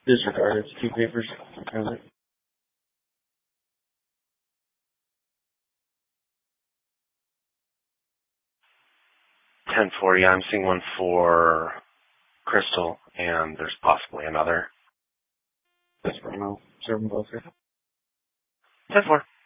Disregard. It's two papers. 1040. I'm seeing one for Crystal, and there's possibly another. That's fine. I'll serve them both here. 10-4.